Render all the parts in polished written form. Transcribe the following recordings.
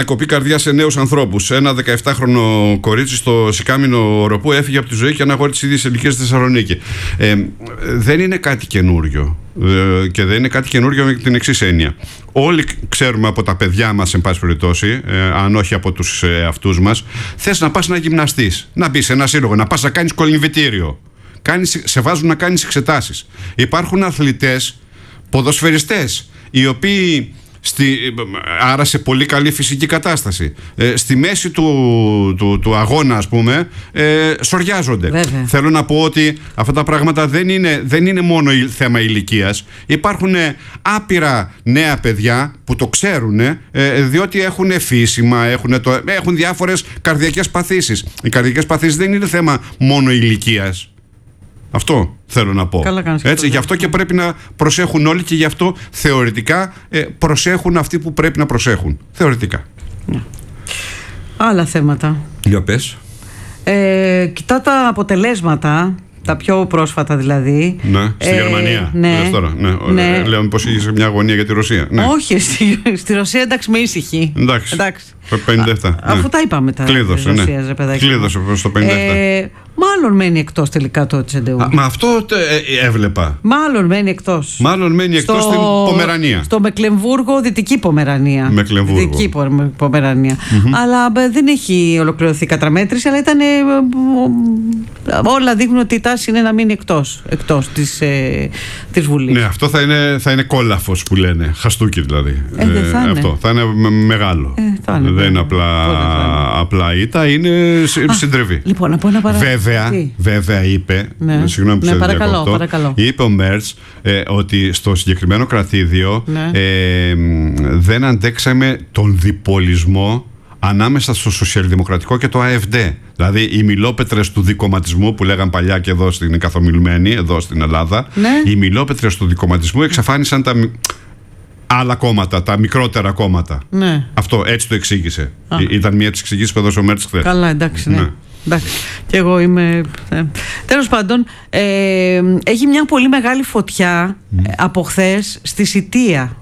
Κοπή καρδιά σε νέους ανθρώπους. Ένα 17χρονο κορίτσι στο Σικάμινο Οροπού έφυγε από τη ζωή και ένα αγόρι της ίδιας ηλικίας στη Θεσσαλονίκη. Δεν είναι κάτι καινούριο. Και δεν είναι κάτι καινούριο με την εξής έννοια. Όλοι ξέρουμε από τα παιδιά μας, εν πάση περιπτώσει, αν όχι από τους εαυτούς μας, θες να πας να γυμναστείς, να μπεις σε ένα σύλλογο, να πας να κάνεις κολυμβητήριο. Σε βάζουν να κάνεις εξετάσεις. Υπάρχουν αθλητές, ποδοσφαιριστές, οι οποίοι άρα σε πολύ καλή φυσική κατάσταση, στη μέση του αγώνα, ας πούμε, σοριάζονται. Βέβαια. Θέλω να πω ότι αυτά τα πράγματα δεν είναι μόνο θέμα ηλικίας. Υπάρχουν άπειρα νέα παιδιά που το ξέρουν, διότι έχουν φύσιμα, έχουν διάφορες καρδιακές παθήσεις. Οι καρδιακές παθήσεις δεν είναι θέμα μόνο ηλικίας. Αυτό θέλω να πω. Έτσι, γι' αυτό και πρέπει να προσέχουν όλοι και γι' αυτό θεωρητικά προσέχουν αυτοί που πρέπει να προσέχουν. Θεωρητικά. Άλλα θέματα. Για πες. Κοιτά τα αποτελέσματα, τα πιο πρόσφατα δηλαδή. Ναι, στη Γερμανία. Ναι, τώρα. Ναι. Λέω μήπως είχε μια αγωνία για τη Ρωσία. Ναι. Όχι, στη Ρωσία εντάξει με ήσυχη. Εντάξει. 57. Αφού τα είπαμε τα κλείδωσε, Ρωσίας, ρε παιδάκι. Κλείδωσε στο 57. Μάλλον μένει εκτός τελικά το Τσεντεού. Μα αυτό έβλεπα. Μάλλον μένει εκτός. Στην Πομερανία. Στο Μεκλεμβούργο, Δυτική Πομερανία. Δυτική Πομερανία. Αλλά δεν έχει ολοκληρωθεί η καταμέτρηση, αλλά όλα δείχνουν ότι η τάση είναι να μείνει εκτός της Βουλής. Ναι, αυτό θα είναι κόλαφος που λένε. Χαστούκι δηλαδή. Αυτό θα είναι μεγάλο. Δεν είναι απλά ήττα, είναι συντριβή. Λοιπόν, να πω ένα παράδειγμα. Βέβαια είπε, συγγνώμη που σε διακόπτω, είπε ο Μέρτς ότι στο συγκεκριμένο κρατήδιο δεν αντέξαμε τον διπολισμό ανάμεσα στο Σοσιαλδημοκρατικό και το ΑΕΦΔ. Δηλαδή οι μιλόπετρες του δικομματισμού που λέγαν παλιά και εδώ στην καθομιλουμένη, εδώ στην Ελλάδα, οι μιλόπετρες του δικομματισμού εξαφάνισαν τα άλλα κόμματα, τα μικρότερα κόμματα. Ναι. Αυτό έτσι το εξήγησε. Ήταν μία από τις εξηγήσεις που έδωσε ο Μέρτς χθες. Καλά, εντάξει, ναι. Εντάξει, και εγώ είμαι. Τέλος πάντων, έχει μια πολύ μεγάλη φωτιά από χθες στη Σιτία.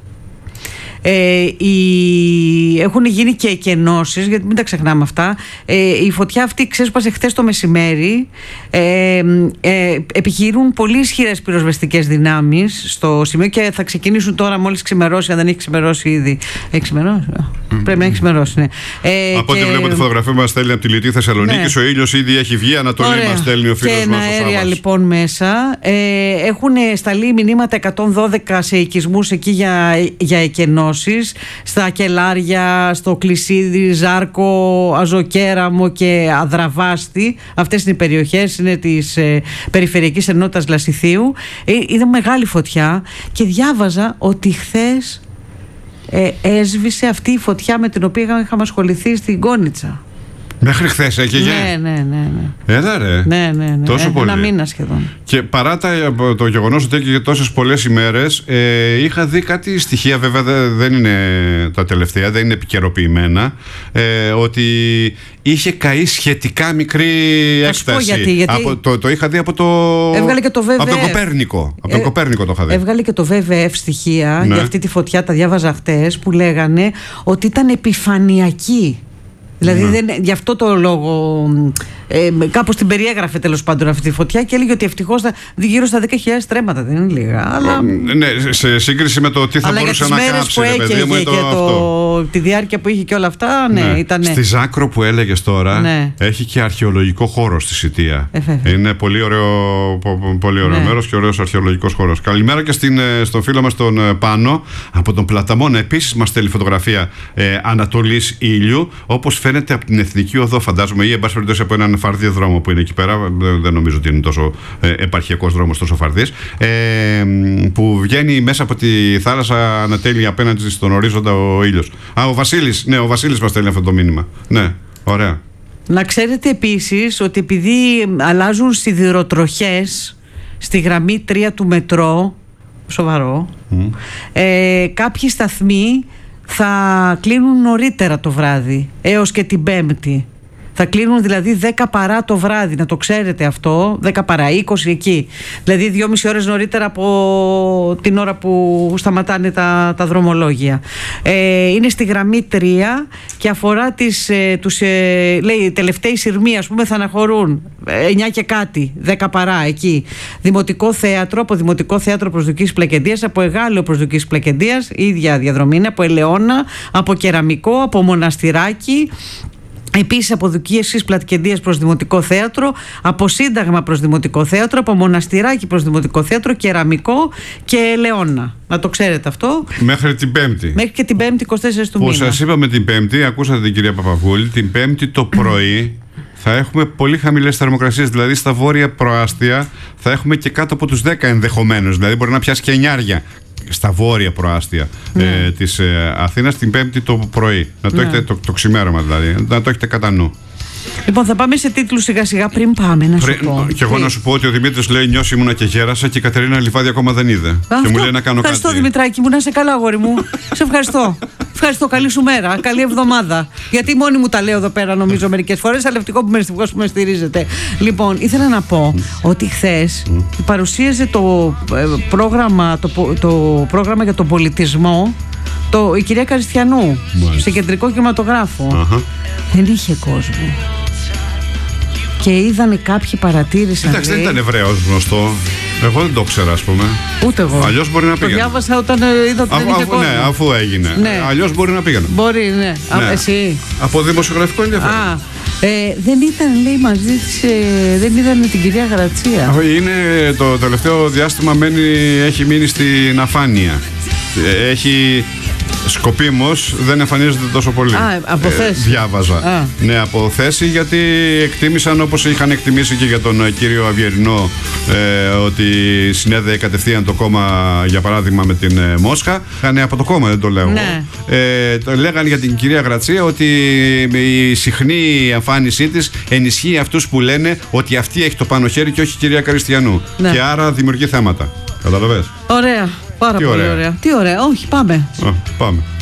Έχουν γίνει και εκενώσεις, γιατί μην τα ξεχνάμε αυτά. Η φωτιά αυτή ξέσπασε χθες το μεσημέρι. Επιχειρούν πολύ ισχυρές πυροσβεστικές δυνάμεις στο σημείο και θα ξεκινήσουν τώρα μόλις ξημερώσει, αν δεν έχει ξημερώσει ήδη. Έχει ξημερώσει? Πρέπει να έχει ξημερώσει, ναι. Από ό,τι βλέπω τη φωτογραφία μας στέλνει από τη Λιτή Θεσσαλονίκη, ο ήλιος ήδη έχει βγει, Ανατολή μας στέλνει ο φίλος μας ο Σάββας. Και αέρια λοιπόν μέσα. Έχουν σταλεί μηνύματα 112 σε οικισμούς εκεί για εκενώσεις. Στα Κελάρια, στο Κλεισίδι, Ζάρκο, Αζοκέραμο και Αδραβάστη. Αυτές είναι οι περιοχές, είναι της Περιφερειακής Ενότητας Λασιθίου. Είναι μεγάλη φωτιά και διάβαζα ότι χθες έσβησε αυτή η φωτιά με την οποία είχαμε ασχοληθεί στην Κόνιτσα. Μέχρι χθες έκαιγε. Ναι. Έλα ρε. Ναι. Τόσο πολύ. Ένα μήνα σχεδόν. Και παρά το γεγονός ότι έκαιγε τόσες πολλές ημέρες, είχα δει κάτι στοιχεία, βέβαια δεν είναι τα τελευταία, δεν είναι επικαιροποιημένα, ότι είχε καεί σχετικά μικρή έκταση. Γιατί... Το είχα δει από το. Έβγαλε και το VVF. Από τον Κοπέρνικο. Από τον Κοπέρνικο το είχα δει. Έβγαλε και το VVF στοιχεία για αυτή τη φωτιά, τα διάβαζα χτες, που λέγανε ότι ήταν επιφανειακή. Δηλαδή γι' αυτό το λόγο κάπως την περιέγραφε τέλος πάντων αυτή τη φωτιά και έλεγε ότι ευτυχώς γύρω στα 10.000 στρέμματα, δεν είναι λίγα. Αλλά... ναι, σε σύγκριση με το τι θα μπορούσε να κάψει, ρε παιδί μου, τη διάρκεια που είχε και όλα αυτά, ήταν. Στη Ζάκρο που έλεγες τώρα, έχει και αρχαιολογικό χώρο στη Σιτία. Είναι πολύ ωραίο μέρος και ωραίος αρχαιολογικός χώρος. Καλημέρα και στον φίλο μας τον Πάνο από τον Πλαταμόνα. Επίσης μας στέλνει φωτογραφία Ανατολής ήλιου, όπως φαίνεται από την Εθνική Οδό, φαντάζομαι, ή εν πάση περιπτώσει από έναν φαρδί δρόμο που είναι εκεί πέρα. Δεν νομίζω ότι είναι τόσο επαρχιακός δρόμος, τόσο φαρδής. Που βγαίνει μέσα από τη θάλασσα ανατέλει απέναντι στον ορίζοντα ο ήλιος. Ο Βασίλης, ο Βασίλης μας στέλνει αυτό το μήνυμα. Ναι, ωραία. Να ξέρετε επίσης ότι επειδή αλλάζουν σιδηροτροχές στη γραμμή 3 του μετρό, σοβαρό, κάποιοι σταθμοί θα κλείνουν νωρίτερα το βράδυ, έως και την Πέμπτη. Θα κλείνουν δηλαδή 10 παρά το βράδυ, να το ξέρετε αυτό, 10 παρά 20 εκεί. Δηλαδή 2,5 ώρες νωρίτερα από την ώρα που σταματάνε τα δρομολόγια. Είναι στη γραμμή 3 και αφορά λέει, τελευταίοι σειρμοί, ας πούμε, θα αναχωρούν 9 και κάτι, 10 παρά εκεί. Δημοτικό θέατρο, από Δημοτικό Θέατρο προς Δουκής Πλακεντίας, από Εγάλεο προς Δουκής Πλακεντίας, η ίδια διαδρομή είναι, από Ελαιώνα, από Κεραμικό, από Μοναστηράκι. Επίσης από Δουκίας Πλακεντίας προς Δημοτικό Θέατρο, από Σύνταγμα προς Δημοτικό Θέατρο, από Μοναστηράκι προς Δημοτικό Θέατρο, Κεραμικό και Ελαιώνα. Να το ξέρετε αυτό. Μέχρι την Πέμπτη. Μέχρι και την Πέμπτη, 24 του μήνα. Που σας είπαμε την Πέμπτη, ακούσατε την κυρία Παπαβούλη, την Πέμπτη το πρωί θα έχουμε πολύ χαμηλές θερμοκρασίες. Δηλαδή στα βόρεια προάστια θα έχουμε και κάτω από τους 10 ενδεχομένως. Δηλαδή μπορεί να πιάσει και 9 στα βόρεια προάστια της Αθήνας την Πέμπτη το πρωί. Να το έχετε το ξημέρωμα, δηλαδή. Να το έχετε κατά νου. Λοιπόν, θα πάμε σε τίτλους σιγά σιγά πριν πάμε να σου πω. Και εγώ να σου πω ότι ο Δημήτρης λέει νιώσει ήμουνα και γέρασα και η Κατερίνα Λιβάδη ακόμα δεν είδε. Και μου λέει να κάνω ευχαριστώ, κάτι. Δημητράκη μου, να είσαι καλά, αγόρι μου. Σε ευχαριστώ. Ευχαριστώ, καλή σου μέρα, καλή εβδομάδα. Γιατί μόνη μου τα λέω εδώ πέρα, νομίζω, μερικές φορές, αλλά ευτυχώς που με στηρίζετε. Λοιπόν, ήθελα να πω ότι χθες παρουσίαζε το πρόγραμμα για τον πολιτισμό η κυρία Καριστιανού σε κεντρικό κινηματογράφο. Δεν είχε κόσμο. Και είδανε κάποιοι παρατήρησαν. Εντάξει, δεν ήταν Εβραίος γνωστό. Εγώ δεν το ξέρα, ας πούμε. Ούτε εγώ. Αλλιώς μπορεί να πήγαινε. Το διάβασα όταν είδα ότι δεν είχε κόσμο. Ναι, αφού έγινε. Ναι. Αλλιώς μπορεί να πήγαινε. Μπορεί, ναι. Ναι. Εσύ. Από δημοσιογραφικό ενδιαφέρον. Δεν ήταν, λέει, μαζί της, δεν είδανε την κυρία Γρατσία. Είναι το τελευταίο διάστημα έχει μείνει στην αφάνεια. Έχει σκοπίμως, δεν εμφανίζεται τόσο πολύ. Από θέση. Διάβαζα. Ναι, από θέση, γιατί εκτίμησαν, όπως είχαν εκτιμήσει και για τον κύριο Αβιερινό, ότι συνέδεε κατευθείαν το κόμμα, για παράδειγμα, με την Μόσχα. Είχαν από το κόμμα, δεν το λέω. Ναι. Λέγανε για την κυρία Γρατσία ότι η συχνή εμφάνισή της ενισχύει αυτούς που λένε ότι αυτή έχει το πάνω χέρι και όχι η κυρία Καριστιανού. Ναι. Και άρα δημιουργεί θέματα. Καταλαβες. Ωραία. Πάρα πολύ ωραία. Τι ωραία. Όχι, πάμε. Πάμε.